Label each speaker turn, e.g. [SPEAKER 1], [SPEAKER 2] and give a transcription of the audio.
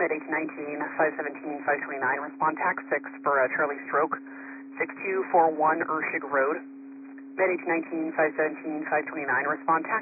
[SPEAKER 1] Med 1819, 517, 529, respond tax 6 for Charlie Stroke, 6241 Urshig Road. Med 1819, 517, 529, respond tax